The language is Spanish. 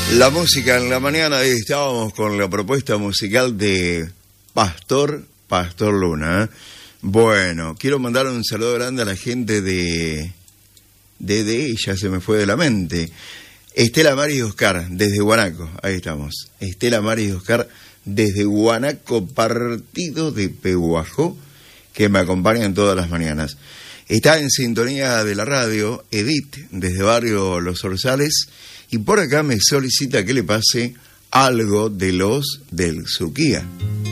La música en la mañana, ahí estábamos con la propuesta musical de Pastor Luna, ¿eh? Bueno, quiero mandar un saludo grande a la gente de ya se me fue de la mente. Estela Mari y Oscar, desde Guanaco, ahí estamos. Estela Mari y Oscar, desde Guanaco, partido de Pehuajó, que me acompañan todas las mañanas. Está en sintonía de la radio Edith, desde barrio Los Orzales, y por acá me solicita que le pase algo de los del Suquía.